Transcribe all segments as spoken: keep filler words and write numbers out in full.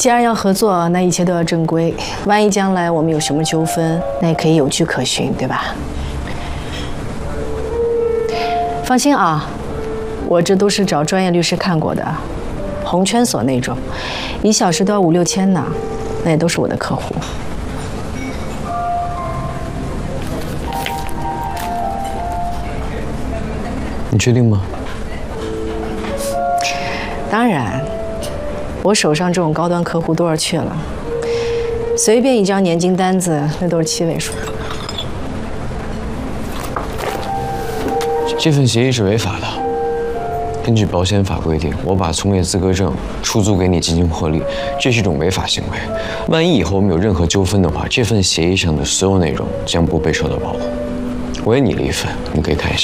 既然要合作，那一切都要正规。万一将来我们有什么纠纷，那也可以有据可循，对吧？放心啊，我这都是找专业律师看过的，红圈所那种，一小时都要五六千呢，那也都是我的客户。 你确定吗？ 当然。 我手上这种高端客户多少去了？随便一张年金单子，那都是七位数。 这份协议是违法的。根据保险法规定，我把从业资格证出租给你进行获利，这是一种违法行为。万一以后我们有任何纠纷的话，这份协议上的所有内容将不被受到保护。我也拟了一份，你可以看一下。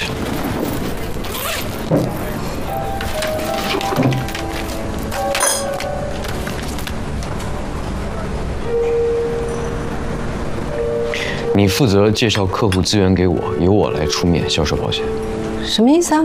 你负责介绍客户资源给我，由我来出面销售保险。 什么意思啊？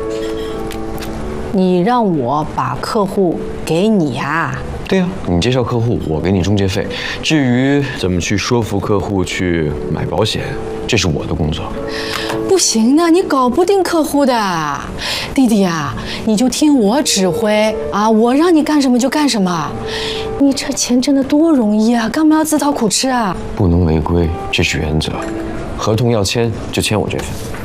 你让我把客户给你啊？ 对啊，你介绍客户，我给你中介费。至于怎么去说服客户去买保险，这是我的工作。 不行的，你搞不定客户的，弟弟啊，你就听我指挥啊，我让你干什么就干什么。 你这钱挣得多容易啊，干嘛要自讨苦吃啊？ 不能违规，这是原则。合同要签就签我这份。